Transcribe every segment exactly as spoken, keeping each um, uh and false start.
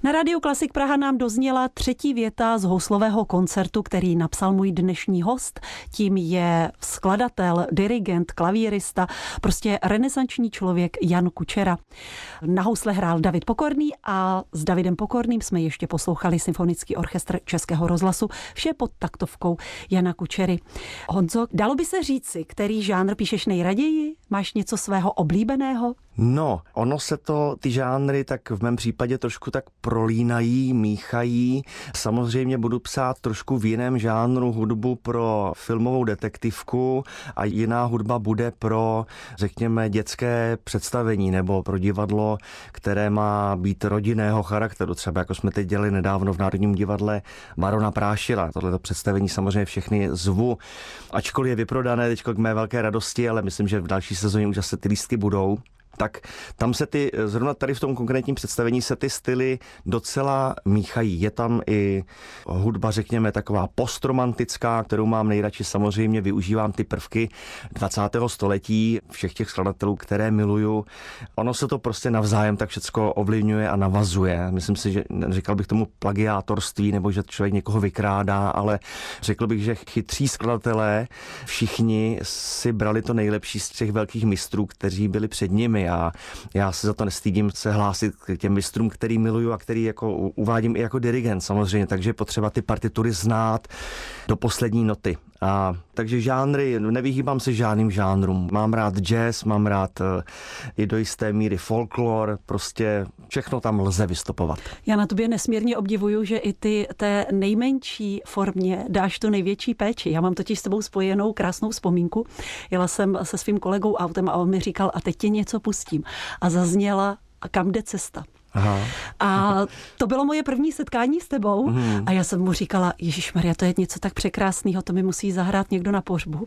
Na Rádiu Klasik Praha nám dozněla třetí věta z houslového koncertu, který napsal můj dnešní host. Tím je skladatel, dirigent, klavírista, prostě renesanční člověk Jan Kučera. Na housle hrál David Pokorný a s Davidem Pokorným jsme ještě poslouchali Symfonický orchestr Českého rozhlasu, vše pod taktovkou Jana Kučery. Honzo, dalo by se říci, který žánr píšeš nejraději? Máš něco svého oblíbeného? No, ono se to, ty žánry, tak v mém případě trošku tak prolínají, míchají. Samozřejmě budu psát trošku v jiném žánru hudbu pro filmovou detektivku a jiná hudba bude pro, řekněme, dětské představení nebo pro divadlo, které má být rodinného charakteru. Třeba jako jsme teď dělali nedávno v Národním divadle Barona Prášila. Tohleto představení samozřejmě všechny zvu. Ačkoliv je vyprodané teď k mé velké radosti, ale myslím, že v další sezóně už zase ty lístky budou. Tak tam se ty, zrovna tady v tom konkrétním představení se ty styly docela míchají. Je tam i hudba, řekněme, taková postromantická, kterou mám nejradši, samozřejmě využívám ty prvky dvacátého století, všech těch skladatelů, které miluju. Ono se to prostě navzájem tak všecko ovlivňuje a navazuje. Myslím si, že říkal bych tomu plagiátorství, nebo že člověk někoho vykrádá, ale řekl bych, že chytří skladatelé všichni si brali to nejlepší z těch velkých mistrů, kteří byli před nimi. A já se za to nestydím se hlásit k těm mistrům, který miluju a který jako uvádím i jako dirigent samozřejmě, takže je potřeba ty partitury znát do poslední noty. A takže žánry, nevyhýbám se žádným žánrům. Mám rád jazz, mám rád i do jisté míry folklor, prostě všechno tam lze vystopovat. Já na tobě nesmírně obdivuju, že i ty té nejmenší formě dáš tu největší péči. Já mám totiž s tebou spojenou krásnou vzpomínku. Jela jsem se svým kolegou autem a on mi říkal, a teď tě něco pustím. A zazněla A kam jde cesta. Aha. A to bylo moje první setkání s tebou mm. a já jsem mu říkala, Ježišmarja, to je něco tak překrásného, to mi musí zahrát někdo na pohřbu.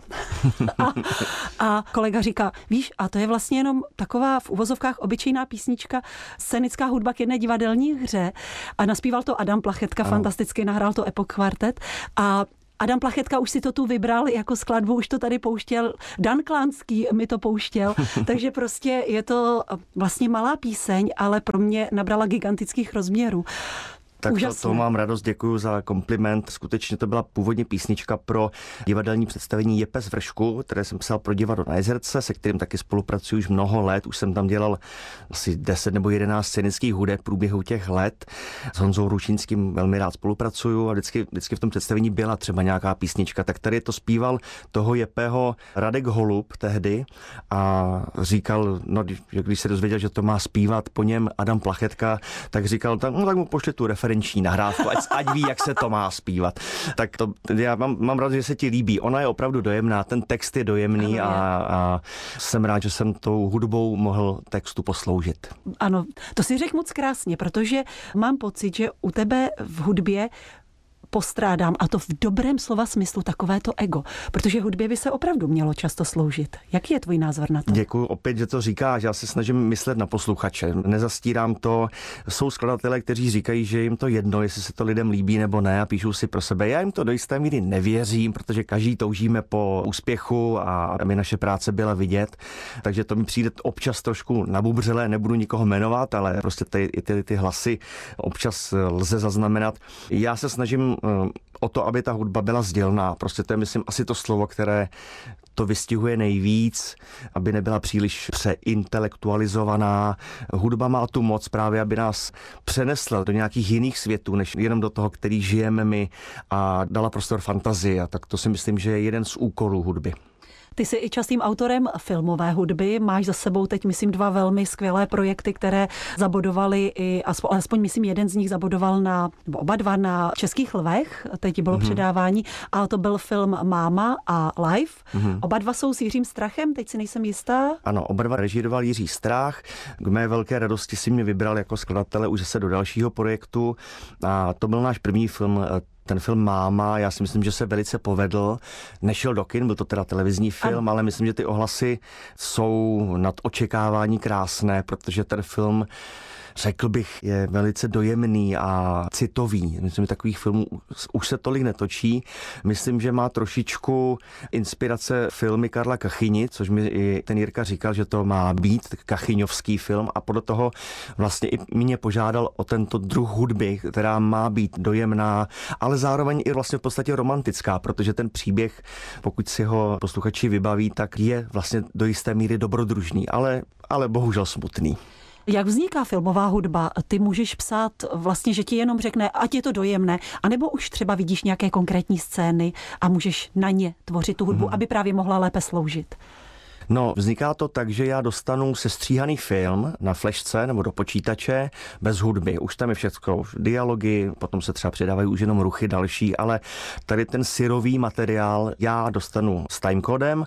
a, a kolega říká, víš, a to je vlastně jenom taková v uvozovkách obyčejná písnička, scénická hudba k jedné divadelní hře a naspíval to Adam Plachetka, ano. Fantasticky nahrál to Epoch Quartet a Adam Plachetka už si to tu vybral jako skladbu, už to tady pouštěl, Dan Klánský mi to pouštěl, takže prostě je to vlastně malá píseň, ale pro mě nabrala gigantických rozměrů. Tak to, to mám radost, děkuji za kompliment. Skutečně to byla původně písnička pro divadelní představení Je pes v vršku, které jsem psal pro divadlo na Jezerce, se kterým taky spolupracuji už mnoho let. Už jsem tam dělal asi deset nebo jedenáct scénických hudeb v průběhu těch let. S Honzou Ručínským velmi rád spolupracuju a vždycky, vždycky v tom představení byla třeba nějaká písnička. Tak tady to zpíval toho Jepého Radek Holub tehdy a říkal, no, když se dozvěděl, že to má zpívat po něm Adam Plachetka, tak říkal, tak, no, tak mu pošli tu referenční nahrávku, ať, ať ví, jak se to má zpívat. Tak to, já mám, mám rád, že se ti líbí. Ona je opravdu dojemná, ten text je dojemný a, a jsem rád, že jsem tou hudbou mohl textu posloužit. Ano, to si řekl moc krásně, protože mám pocit, že u tebe v hudbě postrádám, a to v dobrém slova smyslu, takovéto ego, protože hudbě by se opravdu mělo často sloužit. Jaký je tvůj názor na to? Děkuji opět, že to říkáš. Já se snažím myslet na posluchače. Nezastírám to. Jsou skladatelé, kteří říkají, že jim to jedno, jestli se to lidem líbí nebo ne a píšou si pro sebe. Já jim to do jisté míry nevěřím, protože každý toužíme po úspěchu a aby naše práce byla vidět. Takže to mi přijde občas trošku nabubřelé, nebudu nikoho jmenovat, ale prostě ty, ty, ty hlasy občas lze zaznamenat. Já se snažím o to, aby ta hudba byla sdělná. Prostě to je, myslím, asi to slovo, které to vystihuje nejvíc, aby nebyla příliš přeintelektualizovaná. Hudba má tu moc právě, aby nás přenesla do nějakých jiných světů, než jenom do toho, který žijeme my a dala prostor fantazii. A tak to si myslím, že je jeden z úkolů hudby. Ty jsi i častým autorem filmové hudby, máš za sebou teď, myslím, dva velmi skvělé projekty, které zabodovaly i, alespoň myslím, jeden z nich zabodoval na, nebo oba dva na Českých lvech, teď bylo mm-hmm. předávání, a to byl film Máma a Live. Mm-hmm. Oba dva jsou s Jiřím Strachem, teď si nejsem jistá. Ano, oba dva režíroval Jiří Strach, k mé velké radosti si mě vybral jako skladatele už zase do dalšího projektu a to byl náš první film. Ten film Máma, já si myslím, že se velice povedl. Nešel do kin, byl to teda televizní film, ale myslím, že ty ohlasy jsou nad očekávání krásné, protože ten film řekl bych, je velice dojemný a citový. Myslím, že takových filmů už se tolik netočí. Myslím, že má trošičku inspirace filmy Karla Kachyni, což mi i ten Jirka říkal, že to má být kachyňovský film a podle toho vlastně i mě požádal o tento druh hudby, která má být dojemná, ale zároveň i vlastně v podstatě romantická, protože ten příběh, pokud si ho posluchači vybaví, tak je vlastně do jisté míry dobrodružný, ale, ale bohužel smutný. Jak vzniká filmová hudba? Ty můžeš psát vlastně, že ti jenom řekne, ať je to dojemné, anebo už třeba vidíš nějaké konkrétní scény a můžeš na ně tvořit tu hudbu, hmm. aby právě mohla lépe sloužit. No, vzniká to tak, že já dostanu sestříhaný film na flešce nebo do počítače bez hudby. Už tam je všechno, už dialogy, potom se třeba přidávají už jenom ruchy další, ale tady ten syrový materiál já dostanu s timecodem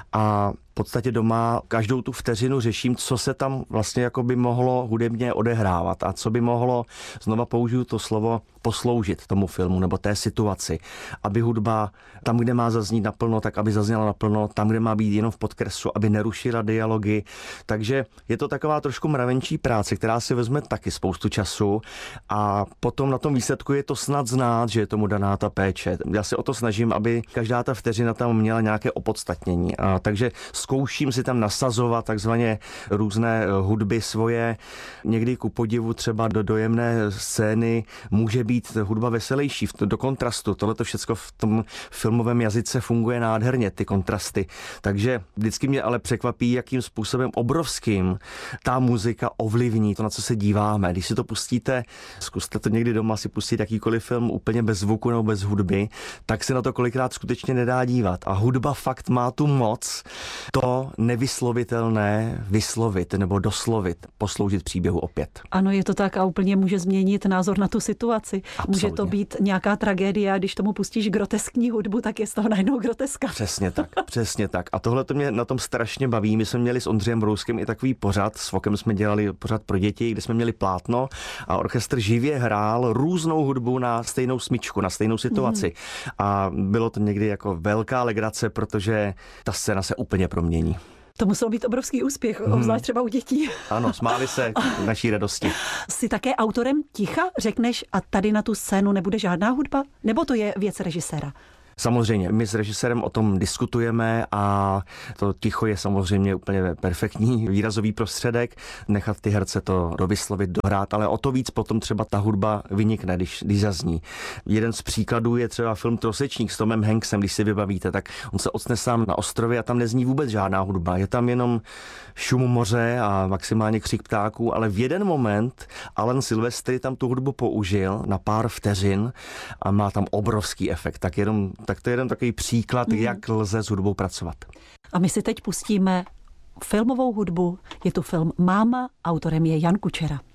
a v podstatě doma každou tu vteřinu řeším, co se tam vlastně jako by mohlo hudebně odehrávat a co by mohlo, znova použiju to slovo, posloužit tomu filmu nebo té situaci, aby hudba tam, kde má zaznít naplno, tak aby zazněla naplno, tam, kde má být jenom v podkresu, aby nerušila dialogy. Takže je to taková trošku mravenčí práce, která si vezme taky spoustu času a potom na tom výsledku je to snad znát, že je tomu daná ta péče. Já se o to snažím, aby každá ta vteřina tam měla nějaké opodstatnění. A takže zkouším si tam nasazovat takzvaně různé hudby svoje. Někdy ku podivu třeba do dojemné scény může být hudba veselější, do kontrastu. Tohle to všechno v tom filmovém jazyce funguje nádherně, ty kontrasty. Takže vždycky mě ale překvapí, jakým způsobem obrovským ta muzika ovlivní to, na co se díváme. Když si to pustíte, zkuste to někdy doma si pustit jakýkoliv film úplně bez zvuku nebo bez hudby, tak se na to kolikrát skutečně nedá dívat. A hudba fakt má tu moc to nevyslovitelné vyslovit nebo doslovit, posloužit příběhu opět. Ano, je to tak a úplně může změnit názor na tu situaci. Absolutně. Může to být nějaká tragédie a když tomu pustíš groteskní hudbu, tak je z toho najednou groteska. Přesně tak, přesně tak. A tohle to mě na tom strašně baví. My jsme měli s Ondřejem Brouskem i takový pořad, s Vokem jsme dělali pořad pro děti, kde jsme měli plátno a orchestr živě hrál různou hudbu na stejnou smyčku, na stejnou situaci. Mm. A bylo to někdy jako velká legrace, protože ta scéna se úplně promění. To muselo být obrovský úspěch, hmm. obzvlášť třeba u dětí. Ano, smáli se naší radosti. Jsi také autorem ticha? Řekneš, a tady na tu scénu nebude žádná hudba? Nebo to je věc režiséra? Samozřejmě, my s režisérem o tom diskutujeme a to ticho je samozřejmě úplně perfektní výrazový prostředek, nechat ty herce to dovyslovit, dohrát, ale o to víc potom třeba ta hudba vynikne, když, když zazní. Jeden z příkladů je třeba film Trosečník s Tomem Hanksem, když si vybavíte, tak on se ocne sám na ostrově a tam nezní vůbec žádná hudba. Je tam jenom šum moře a maximálně křik ptáků, ale v jeden moment Alan Silvestri tam tu hudbu použil na pár vteřin a má tam obrovský efekt. Tak jenom Tak to je jeden takový příklad, mm. jak lze s hudbou pracovat. A my si teď pustíme filmovou hudbu. Je to film Máma, autorem je Jan Kučera.